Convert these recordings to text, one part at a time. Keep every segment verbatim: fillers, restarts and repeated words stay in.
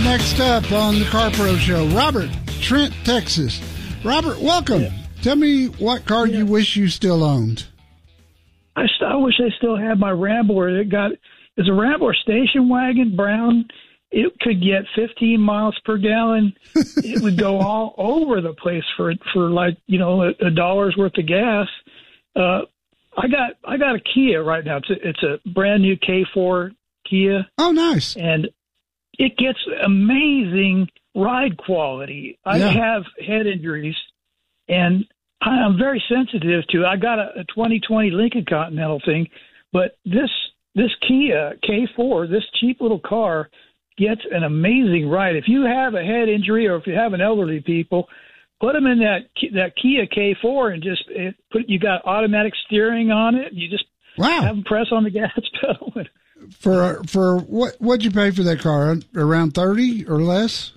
Next up on the Car Pro Show, Robert, Trent, Texas. Robert, welcome. Yeah. Tell me what car Yeah. you wish you still owned. I, st- I wish I still had my Rambler. It got it's a Rambler station wagon, brown. It could get fifteen miles per gallon. It would go all over the place for for like you know a, a dollar's worth of gas. Uh, I got I got a Kia right now. It's a, it's a brand new K four Kia. Oh, nice. And it gets amazing ride quality. I Yeah. have head injuries, and I'm very sensitive to it. I got a, a twenty twenty Lincoln Continental thing, but this this Kia K four, this cheap little car, gets an amazing ride. If you have a head injury or if you have an elderly people, put them in that that Kia K four and just it, put. You got automatic steering on it. You just Wow. have them press on the gas pedal. For for what what'd you pay for that car? Around thirty or less?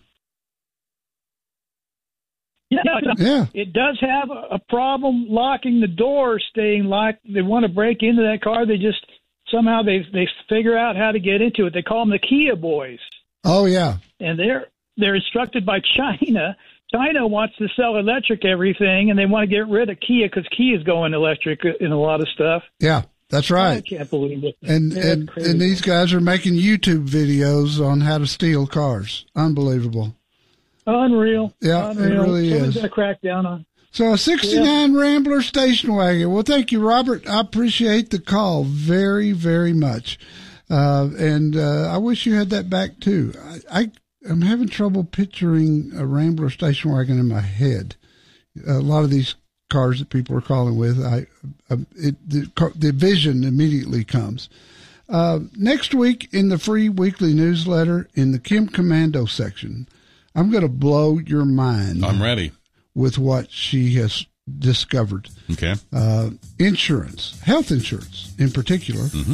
Yeah, Yeah. it does have a, a problem locking the door, staying locked. They want to break into that car. They just somehow they they figure out how to get into it. They call them the Kia boys, Oh, yeah. and they're they're instructed by China. China wants to sell electric everything, and they want to get rid of Kia because Kia is going electric in a lot of stuff. Yeah, that's I right. can't believe it. And That's and, crazy. and these guys are making YouTube videos on how to steal cars. Unbelievable. Unreal. Yeah, it Unreal. really Somebody's is. got to crack down on. So a sixty-nine Rambler station wagon. Well, thank you, Robert. I appreciate the call very, very much. Uh, and uh, I wish you had that back, too. I, I, I'm having trouble picturing a Rambler station wagon in my head. A lot of these cars that people are calling with, I, uh, it, the, the vision immediately comes. Uh, next week in the free weekly newsletter, in the Kim Commando section, I'm going to blow your mind. I'm ready. With what she has discovered. Okay. Uh, insurance, health insurance in particular. Mm-hmm.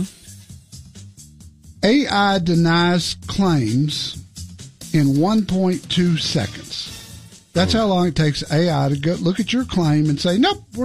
A I denies claims in one point two seconds. That's Oh. how long it takes A I to go look at your claim and say, nope, we're